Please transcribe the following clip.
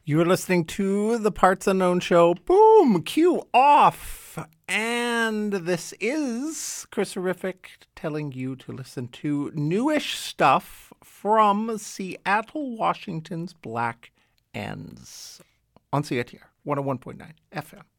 You're listening to the Parts Unknown Show. Boom! Cue off! And this is Chris Horrific telling you to listen to newish stuff from Seattle, Washington's Black Ends on CITR 101.9 FM.